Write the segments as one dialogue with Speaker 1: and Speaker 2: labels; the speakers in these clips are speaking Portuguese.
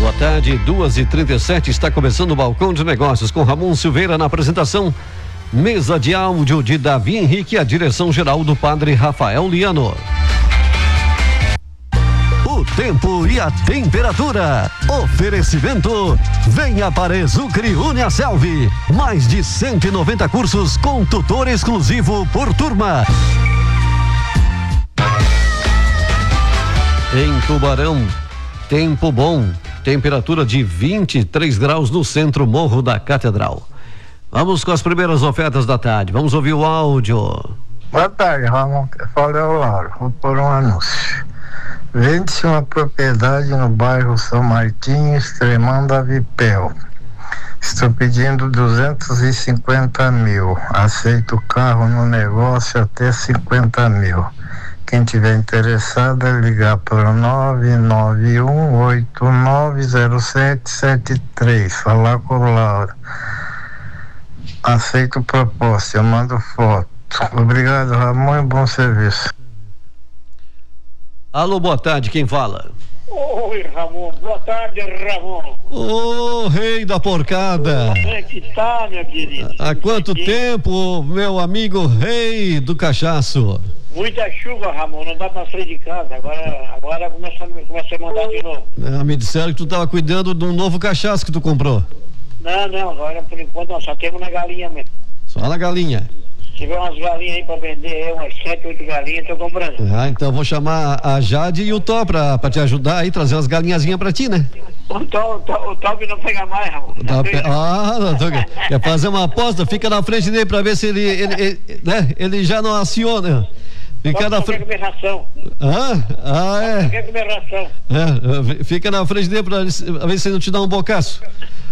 Speaker 1: Boa tarde, 2h37, está começando o Balcão de Negócios com Ramon Silveira na apresentação. Mesa de áudio de Davi Henrique, a direção geral do padre Rafael Liano. O tempo e a temperatura. Oferecimento. Venha para Exucre Uniaselv. Mais de 190 cursos com tutor exclusivo por turma. Em Tubarão, tempo bom. Temperatura de 23 graus no centro Morro da Catedral. Vamos com as primeiras ofertas da tarde. Vamos ouvir o áudio.
Speaker 2: Boa tarde, Ramon. Fala é o Lauro. Vou pôr um anúncio. Vende-se uma propriedade no bairro São Martinho, Extremando a Vipel. Estou pedindo 250 mil. Aceito o carro no negócio até 50 mil. Quem tiver interessado é ligar para o 991890773. Falar com o Lauro. Aceito proposta, eu mando foto. Obrigado, Ramon, e bom serviço.
Speaker 1: Alô, boa tarde, quem fala?
Speaker 3: Oi, Ramon, boa tarde, Ramon.
Speaker 1: Ô, rei da porcada.
Speaker 3: Como é que tá, meu querido?
Speaker 1: Há quanto tempo, meu amigo rei do cachaço?
Speaker 3: Muita chuva, Ramon, não dá pra sair de casa, agora começa a mandar de novo.
Speaker 1: Me disseram que tu tava cuidando de um novo cachaço que tu comprou.
Speaker 3: Não, agora por enquanto nós só temos na galinha mesmo.
Speaker 1: Só na galinha.
Speaker 3: Se tiver umas galinhas aí pra vender, umas 7, 8 galinhas, tô comprando.
Speaker 1: Então eu vou chamar a Jade e o Tó pra te ajudar aí, trazer umas galinhazinhas pra ti, né?
Speaker 3: O Tobi não pega mais, Ramon.
Speaker 1: Quer fazer uma aposta? Fica na frente dele pra ver se ele já não aciona. Fica na frente.
Speaker 3: Quer comer ração.
Speaker 1: É.
Speaker 3: Quer comer ração.
Speaker 1: Fica na frente dele pra ver se ele não te dá um bocaço.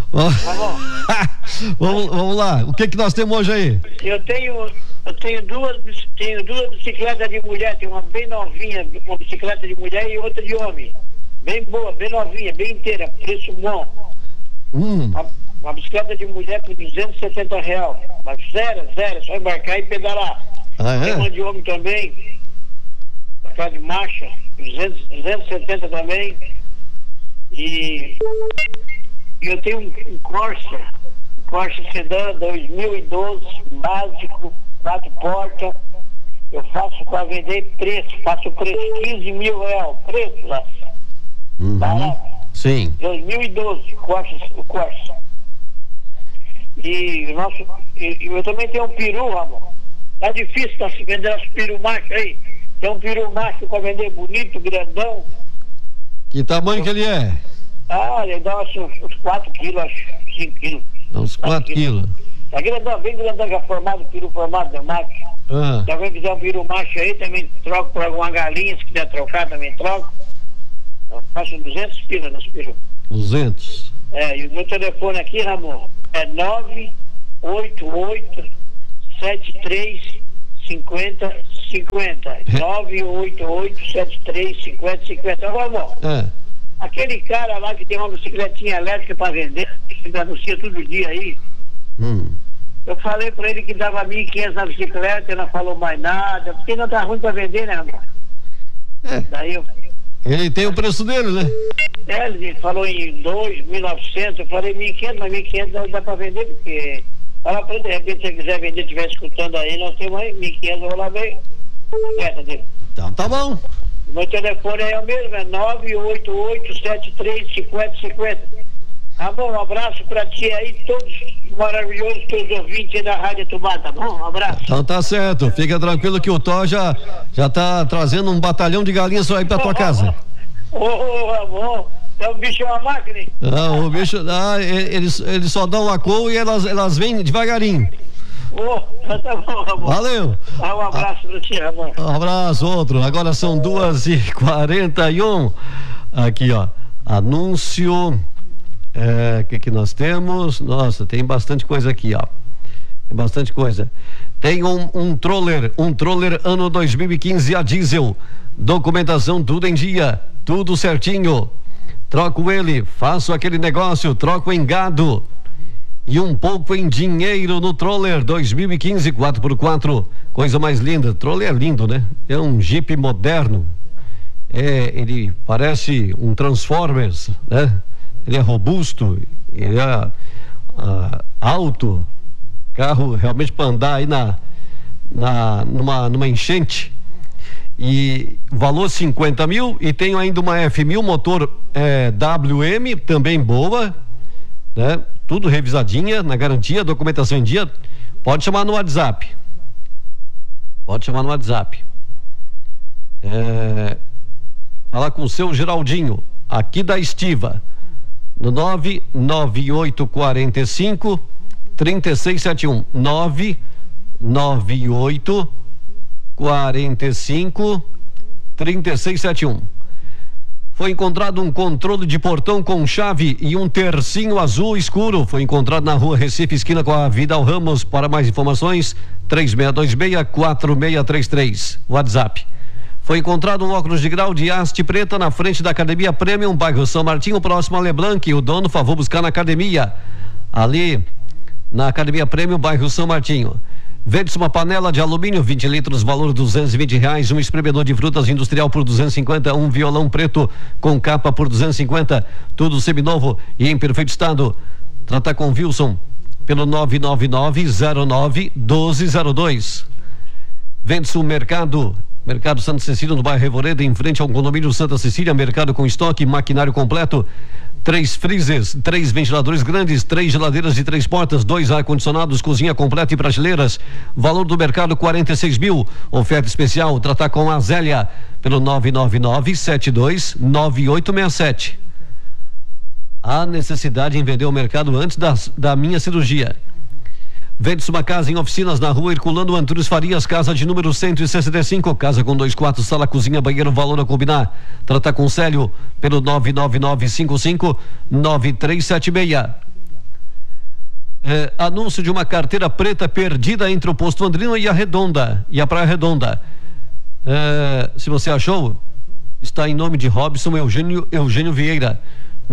Speaker 1: Vamos lá, o que nós temos hoje aí?
Speaker 3: Eu tenho duas bicicletas de mulher, tem uma bem novinha, uma bicicleta de mulher e outra de homem, bem boa, bem novinha, bem inteira, preço bom. Uma bicicleta de mulher por R$270, mas zero, só embarcar e pedalar. Tem uma de homem também, aquela de marcha, 270 também. E eu tenho um Corsa Sedan 2012, básico, 4 portas. Eu faço para vender faço preço R$15 mil, preço lá. Barato.
Speaker 1: Sim.
Speaker 3: 2012, o Corsa. E eu também tenho um peru, Ramon. Tá difícil se vender os peru macho aí. Tem um peru macho para vender bonito, grandão.
Speaker 1: Que tamanho que ele é?
Speaker 3: Ele dá uns 4 quilos, acho, 5 quilos.
Speaker 1: Uns 4 quilos.
Speaker 3: Tá grandão, bem grandão, já formado, peru formado da macho. Se alguém quiser um peru macho aí, também troco por alguma galinha, se quiser trocar, também troco. Eu faço 200 quilos nos peru. 200? E o meu telefone aqui, Ramon, é 988-73-50-50. 988-73-50-50. Ramon, aquele cara lá que tem uma bicicletinha elétrica para vender, que anuncia todo dia aí. Eu falei pra ele que dava 1.500 na bicicleta, ele não falou mais nada, porque não tá ruim para vender, né, Ramon? Daí
Speaker 1: ele tem o preço dele, né?
Speaker 3: Ele falou em 2.900, eu falei 1.500, mas 1.500 não dá para vender, porque fala pra ele, de repente, se ele quiser vender, estiver escutando aí, nós temos aí 1.500, eu vou lá ver a dele.
Speaker 1: Então tá bom.
Speaker 3: Meu telefone é o mesmo, é 988-73-50-50. Ramon, um abraço pra ti aí, todos maravilhosos, teus ouvintes aí da Rádio Tubá, tá bom? Um abraço.
Speaker 1: Então tá certo, fica tranquilo que o Tó já tá trazendo um batalhão de galinhas só aí pra tua casa.
Speaker 3: Ramon, o bicho é uma máquina, hein?
Speaker 1: O bicho, eles só dão a cor e elas vêm devagarinho.
Speaker 3: Tá bom, Ramon.
Speaker 1: Valeu.
Speaker 3: Um abraço pra ti, Ramon.
Speaker 1: Um abraço, outro. Agora são 2h41. Aqui, ó. Anúncio. Que nós temos? Nossa, tem bastante coisa aqui, ó. Tem bastante coisa. Tem um troller ano 2015 a diesel. Documentação tudo em dia, tudo certinho. Troco ele, faço aquele negócio, troco em gado. E um pouco em dinheiro no Troller 2015 4x4, coisa mais linda. Troller é lindo, né? É um Jeep moderno. Ele parece um Transformers, né? Ele é robusto, ele é alto, carro realmente para andar aí numa enchente. E valor 50 mil, e tenho ainda uma F1000 motor WM, também boa, né? Tudo revisadinha, na garantia, documentação em dia. Pode chamar no WhatsApp. Falar com o seu Geraldinho, aqui da Estiva, no 99845 3671. 99845 3671. Foi encontrado um controle de portão com chave e um tercinho azul escuro. Foi encontrado na rua Recife, esquina com a Vidal Ramos. Para mais informações, 3626-4633. WhatsApp. Foi encontrado um óculos de grau de haste preta na frente da Academia Premium, bairro São Martinho, próximo a Leblanc. O dono favor buscar na academia, ali na Academia Premium, bairro São Martinho. Vende-se uma panela de alumínio, 20 litros, valor R$220, um espremedor de frutas industrial por 250, um violão preto com capa por 250, tudo seminovo e em perfeito estado. Trata com Wilson pelo 999-09-1202. Vende-se um Mercado Santa Cecília, no bairro Revoredo, em frente ao condomínio Santa Cecília. Mercado com estoque, maquinário completo, 3 freezers, 3 ventiladores grandes, 3 geladeiras de 3 portas, 2 ar-condicionados, cozinha completa e prateleiras. Valor do mercado 46 mil. Oferta especial, tratar com a Zélia pelo 999-729867. Há necessidade em vender o mercado antes da minha cirurgia. Vende-se uma casa em oficinas na rua Herculano Antunes Farias, casa de número 165, casa com 2 quartos, sala, cozinha, banheiro, valor a combinar. Trata com Célio pelo 999559376. Anúncio de uma carteira preta perdida entre o posto Andrino e a Praia Redonda. Se você achou, está em nome de Robson Eugênio Vieira,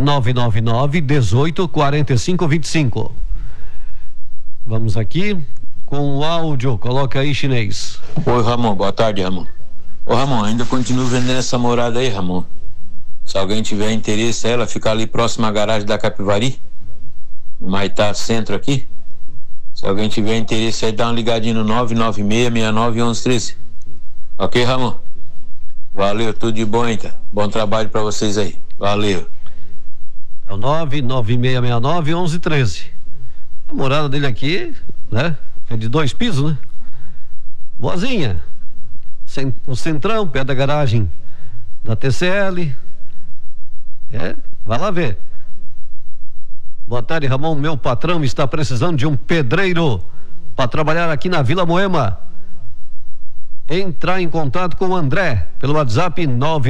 Speaker 1: 999-18-45-25. Vamos aqui com o áudio, coloca aí, chinês.
Speaker 4: Oi, Ramon, boa tarde, Ramon. Ô, Ramon, ainda continuo vendendo essa morada aí, Ramon. Se alguém tiver interesse, ela fica ali próxima à garagem da Capivari, no Maitá Centro aqui. Se alguém tiver interesse aí, dá uma ligadinha no 996-69-1113. Ok, Ramon? Valeu, tudo de bom, hein, cara? Bom trabalho pra vocês aí. Valeu.
Speaker 1: É o 99669-1113. A morada dele aqui, né? É de 2 pisos, né? Boazinha. O centrão, perto da garagem da TCL. Vai lá ver. Boa tarde, Ramon. Meu patrão está precisando de um pedreiro para trabalhar aqui na Vila Moema. Entrar em contato com o André pelo WhatsApp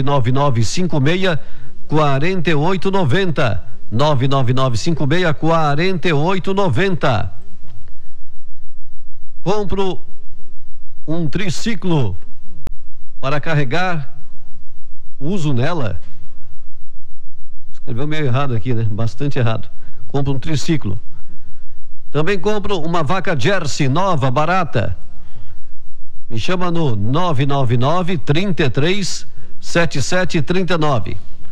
Speaker 1: 99956-4890. 99956-4890. Compro um triciclo para carregar, uso nela. Escreveu meio errado aqui, né? Bastante errado. Compro um triciclo. Também compro uma vaca Jersey nova, barata. Me chama no 999-33-7739.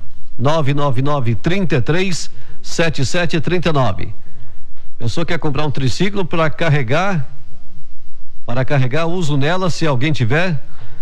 Speaker 1: 999-33-7739. Pessoa quer comprar um triciclo para carregar, uso nela, se alguém tiver,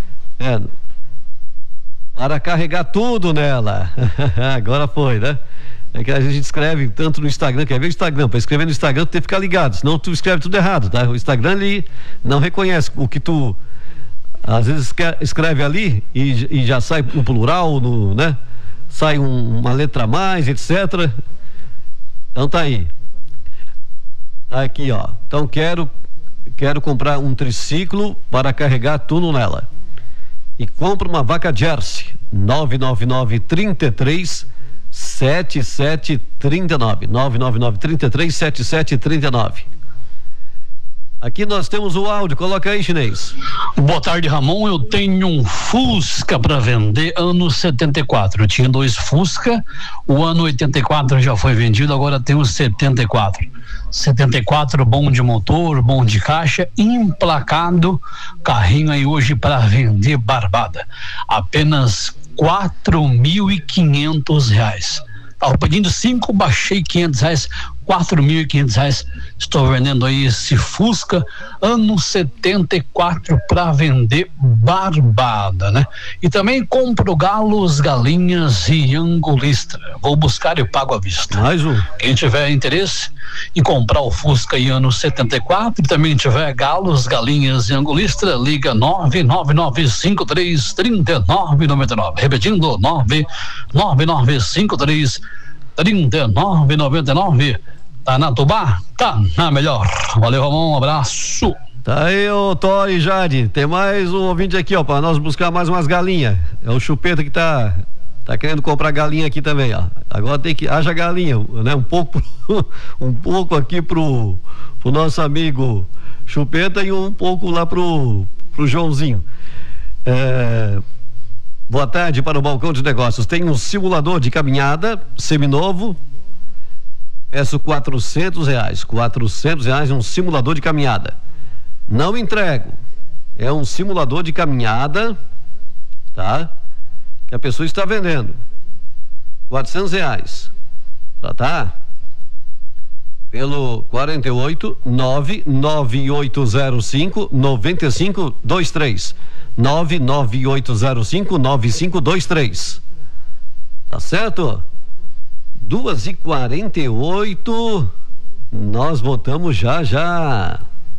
Speaker 1: para carregar tudo nela. Agora foi, né? É que a gente escreve tanto no Instagram, quer ver o Instagram? Para escrever no Instagram, tu tem que ficar ligado, senão tu escreve tudo errado, tá? O Instagram, ele não reconhece o que tu às vezes escreve ali e já sai no plural, né? Sai uma letra a mais, etc. Então tá aí. Tá aqui, ó. Então quero comprar um triciclo para carregar tudo nela. E compra uma vaca Jersey. 999-33-7739. 999-33-7739. Aqui nós temos o áudio, coloca aí, chinês.
Speaker 5: Boa tarde, Ramon. Eu tenho um Fusca para vender, ano 74. Eu tinha 2 Fusca, o ano 84 já foi vendido, agora tem o 74. 74, bom de motor, bom de caixa, emplacado, carrinho aí hoje para vender barbada. Apenas R$4.500. Estava pedindo 5, baixei R$500, R$4.500. Estou vendendo aí esse Fusca ano 74 para vender barbada, né? E também compro galos, galinhas e angulistra. Vou buscar e pago à vista.
Speaker 1: Mais um.
Speaker 5: Quem tiver interesse em comprar o Fusca aí ano 74 e também tiver galos, galinhas e angulistra, liga 999533999. Repetindo, 999533999. Tá na Tubá? Tá na melhor. Valeu, Ramon, um abraço.
Speaker 1: Tá aí, ô Tó e Jade, tem mais um ouvinte aqui, ó, pra nós buscar mais umas galinhas. É o Chupeta que tá querendo comprar galinha aqui também, ó. Agora tem que, haja galinha, né, um pouco aqui pro nosso amigo Chupeta e um pouco lá pro Joãozinho. Boa tarde para o Balcão de Negócios. Tem um simulador de caminhada seminovo. Peço R$400. R$400 um simulador de caminhada. Não entrego. É um simulador de caminhada, tá? Que a pessoa está vendendo. R$400. Tá? Pelo 48 99805 9523. 99805 9523. Tá certo? 2h48. Nós voltamos já.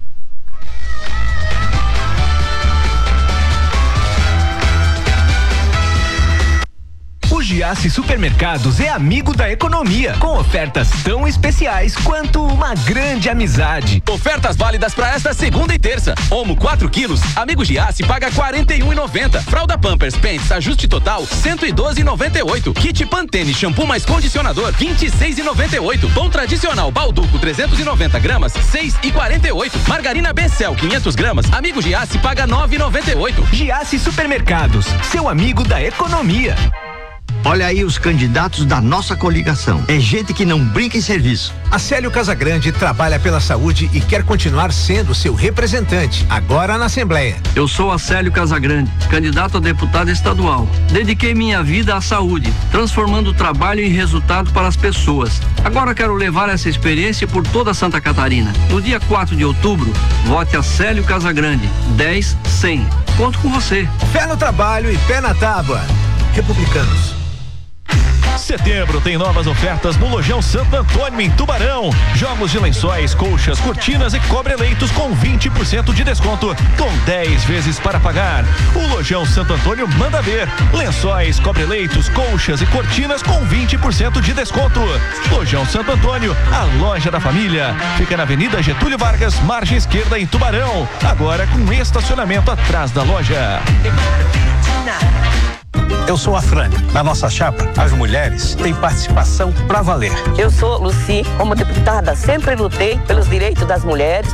Speaker 6: O Giasse Supermercados é amigo da economia, com ofertas tão especiais quanto uma grande amizade.
Speaker 7: Ofertas válidas para esta segunda e terça. Omo 4 quilos, amigo Giasse paga R$41,90. Fralda Pampers Pants ajuste total R$112,98. Kit Pantene shampoo mais condicionador R$26,98. Pão tradicional Balduco 390 gramas R$6,48. Margarina Becel 500 gramas, amigo Giasse paga R$9,98.
Speaker 6: Giasse Supermercados, seu amigo da economia.
Speaker 8: Olha aí os candidatos da nossa coligação. É gente que não brinca em serviço.
Speaker 9: A Célio Casagrande trabalha pela saúde e quer continuar sendo seu representante, agora na Assembleia.
Speaker 10: Eu sou Acélio Casagrande, candidato a deputado estadual. Dediquei minha vida à saúde, transformando o trabalho em resultado para as pessoas. Agora quero levar essa experiência por toda Santa Catarina. No dia 4 de outubro, vote Acélio Casagrande, 10-100. Conto com você.
Speaker 9: Pé no trabalho e pé na tábua. Republicanos.
Speaker 11: Setembro tem novas ofertas no Lojão Santo Antônio em Tubarão. Jogos de lençóis, colchas, cortinas e cobre-leitos com 20% de desconto, com 10 vezes para pagar. O Lojão Santo Antônio manda ver. Lençóis, cobre-leitos, colchas e cortinas com 20% de desconto. Lojão Santo Antônio, a loja da família. Fica na Avenida Getúlio Vargas, margem esquerda em Tubarão. Agora com estacionamento atrás da loja.
Speaker 9: Eu sou a Frane. Na nossa chapa, as mulheres têm participação pra valer.
Speaker 12: Eu sou Luci. Como deputada, sempre lutei pelos direitos das mulheres.